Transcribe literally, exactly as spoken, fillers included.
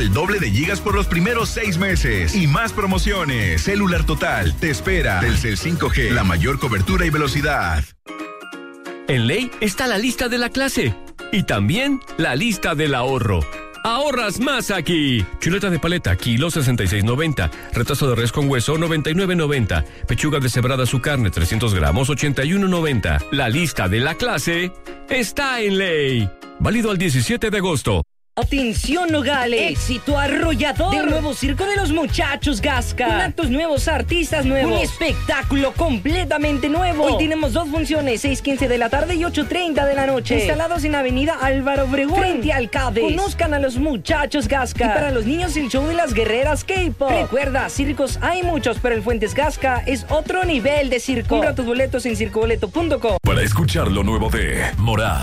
El doble de gigas por los primeros seis meses. Y más promociones. Celular Total te espera. Telcel cinco G, la mayor cobertura y velocidad. En Ley está la lista de la clase. Y también la lista del ahorro. ¡Ahorras más aquí! Chuleta de paleta, kilo sesenta y seis noventa. Retazo de res con hueso, noventa y nueve noventa. Pechuga deshebrada su carne, trescientos gramos, ochenta y uno noventa. La lista de la clase está en Ley. Válido al diecisiete de agosto. Atención Nogales, éxito arrollador del nuevo circo de los muchachos Gasca, con actos nuevos, artistas nuevos, un espectáculo completamente nuevo. Hoy tenemos dos funciones, seis quince de la tarde y ocho treinta de la noche, instalados en Avenida Álvaro Obregón, frente al Cades. Conozcan a los muchachos Gasca. Y para los niños el show de las guerreras K-pop. Recuerda, circos hay muchos, pero el Fuentes Gasca es otro nivel de circo. Compra tus boletos en circo boleto punto com. Para escuchar lo nuevo de Morat,